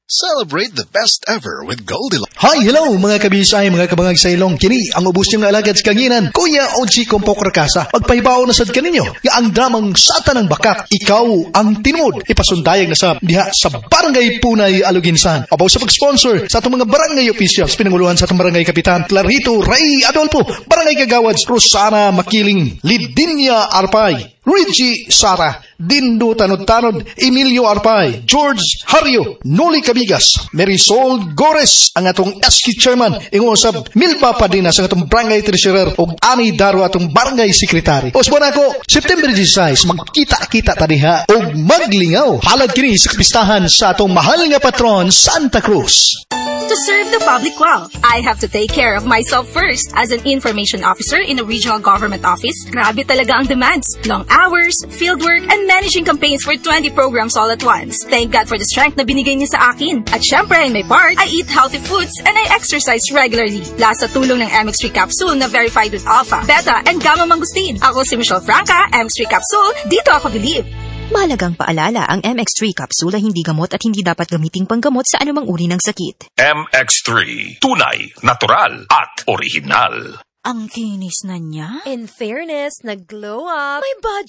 Celebrate the best ever with Goldilocks. Hi, hello mga kabisay, mga kabangag sa ilong. Kini ang ubos niyong alagad sa kanginan. Kuya Oji Kompok Rakasa. Magpahibaw na sad kaninyo. Ya ang dramang Sata ng Bakat. Ikaw ang tinod. Ipasundayag na sa diha sa Barangay Punay, Aluginsan. Abaw sa pag-sponsor sa atong mga barangay officials. Pinanguluhan sa atong barangay kapitan Clarito Ray Adolfo. Barangay Kagawads Rosana Makiling. Lidinia Arpay. Reggie Sara, Dindo Tanod-Tanod, Emilio Arpay, George Hario, Noli Cabigas, Marisol Gores, ang atong SQ Chairman, ingusab Milpa Padina sa atong Barangay Treasurer o Ani Daro atong Barangay Secretary. O sabon ako, September 16, magkita-kita tadiha o maglingaw. Halad kini sa kapistahan sa atong mahal nga patron, Santa Cruz. To serve the public well, I have to take care of myself first. As an information officer in a regional government office, grabe talaga ang demands. Long hours, fieldwork, and managing campaigns for 20 programs all at once. Thank God for the strength na binigay niya sa akin. At syempre, in my part, I eat healthy foods and I exercise regularly. Plus, sa tulong ng MX3 capsule na verified with alpha, beta, and gamma mangosteen. Ako si Michelle Franca, MX3 capsule, dito ako believe. Mahalagang paalala, ang MX3 capsule ay hindi gamot at hindi dapat gamiting panggamot sa anumang uri ng sakit. MX3, tunay, natural, at original. Ang kinis na niya. In fairness, nag-glow up. May budget.